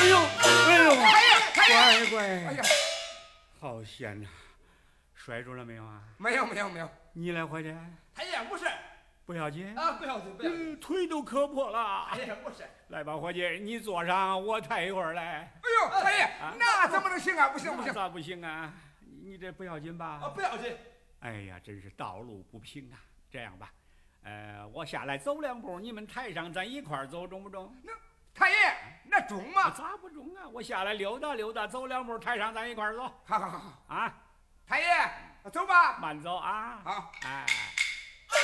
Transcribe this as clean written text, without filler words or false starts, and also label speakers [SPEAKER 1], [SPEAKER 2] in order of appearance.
[SPEAKER 1] 哎呦，哎呦，乖乖，
[SPEAKER 2] 哎呀，
[SPEAKER 1] 好险呐！摔着了没有啊？
[SPEAKER 2] 没有没有没有。
[SPEAKER 1] 你来伙计，
[SPEAKER 2] 太爷不是
[SPEAKER 1] 不要紧
[SPEAKER 2] 啊，不要紧不要紧。
[SPEAKER 1] 腿都磕破了。
[SPEAKER 2] 太爷不是。
[SPEAKER 1] 来吧，伙计，你坐上，我抬一会儿来。
[SPEAKER 2] 哎呦，太爷，那怎么能行啊？不行不行。
[SPEAKER 1] 咋不行啊？你这不要紧吧？
[SPEAKER 2] 啊，不要紧。
[SPEAKER 1] 哎呀，真是道路不平啊！这样吧，我下来走2步，你们抬上，咱一块儿走，中不中？
[SPEAKER 2] 那太爷，那中吗？
[SPEAKER 1] 咋不中啊？我下来溜达溜达，走2步，抬上，咱一块儿走。
[SPEAKER 2] 好好好
[SPEAKER 1] 啊，
[SPEAKER 2] 太爷，走吧。
[SPEAKER 1] 慢走啊。
[SPEAKER 2] 好，
[SPEAKER 1] 哎。